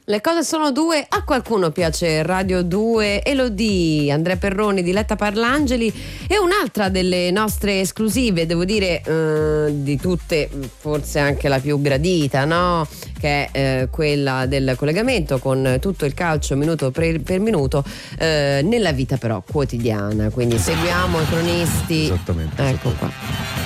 Le cose sono due, a qualcuno piace Radio 2, Elodie, Andrea Perroni, Diletta Parlangeli e un'altra delle nostre esclusive, devo dire di tutte forse anche la più gradita, no? Che è quella del collegamento con tutto il calcio minuto per minuto nella vita però quotidiana, quindi seguiamo i cronisti. Esattamente. Ecco qua.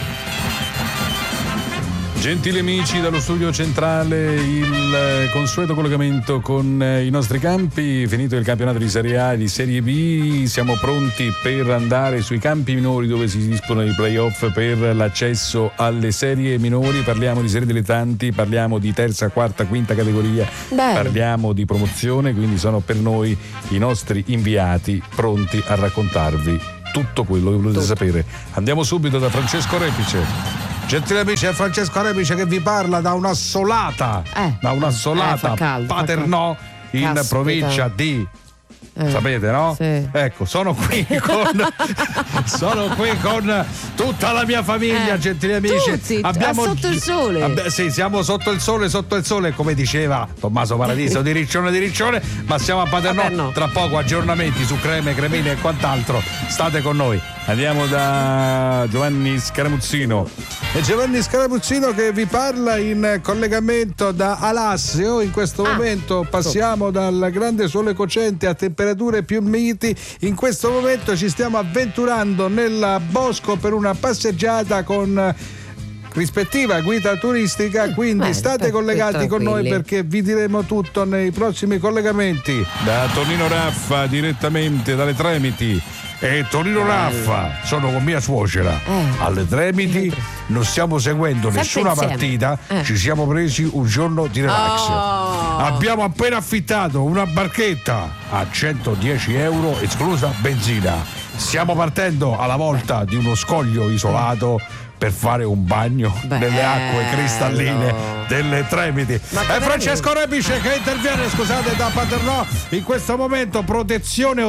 Gentili amici, dallo studio centrale il consueto collegamento con i nostri campi. Finito il campionato di Serie A e di Serie B, siamo pronti per andare sui campi minori dove si disputano i playoff per l'accesso alle serie minori. Parliamo di serie dilettanti, parliamo di terza, quarta, quinta categoria. Bello. Parliamo di promozione, quindi sono per noi i nostri inviati pronti a raccontarvi tutto quello che volete sapere. Andiamo subito da Francesco Repice. Gentili amici, è Francesco Repice che vi parla da un'assolata Paternò in Caspita. provincia di sapete, no? Sì. Ecco, sono qui con tutta la mia famiglia, gentili amici. Tutti, sotto il sole. Sì, siamo sotto il sole, come diceva Tommaso Paradiso, di Riccione, ma siamo a Paternò. Tra poco aggiornamenti su creme, cremine e quant'altro. State con noi. Andiamo da Giovanni Scaramuzzino. E Giovanni Scaramuzzino che vi parla in collegamento da Alassio. In questo momento passiamo dal grande sole cocente a temperature più miti. In questo momento ci stiamo avventurando nel bosco per una passeggiata con rispettiva guida turistica, quindi state collegati con noi perché vi diremo tutto nei prossimi collegamenti. Da Tonino Raffa direttamente dalle Tremiti. E Tonino Raffa, sono con mia suocera alle Tremiti, non stiamo seguendo nessuna partita, ci siamo presi un giorno di relax. Abbiamo appena affittato una barchetta a 110 euro esclusa benzina. Stiamo partendo alla volta di uno scoglio isolato per fare un bagno nelle acque cristalline delle Tremiti. È Francesco Repice che interviene, scusate, da Paternò in questo momento. Protezione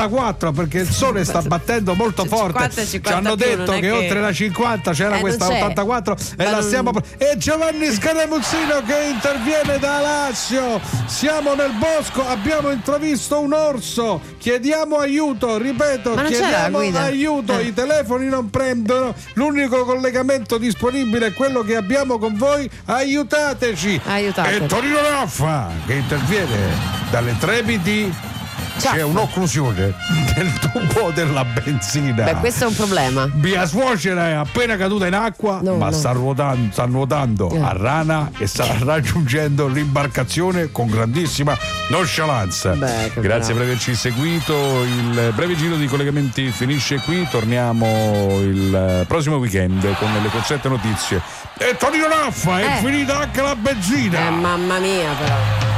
84 perché il sole sta battendo molto forte. Ci hanno detto che oltre la 50 c'era questa 84 e la stiamo. E Giovanni Scaramuzzino che interviene da Lazio. Siamo nel bosco, abbiamo intravisto un orso. Chiediamo aiuto, ripeto, chiediamo aiuto. I telefoni non prendono. L'unico collegamento disponibile è quello che abbiamo con voi. Aiutateci. E Tonino Raffa che interviene dalle Tremiti. C'è un'occlusione del tubo della benzina. Beh, questo è un problema. Mia suocera è appena caduta in acqua, sta nuotando a rana e sta raggiungendo l'imbarcazione con grandissima nonchalance. Grazie per averci seguito. Il breve giro di collegamenti finisce qui. Torniamo il prossimo weekend con le consuete notizie. E Tonino Raffa è finita anche la benzina. Mamma mia, però.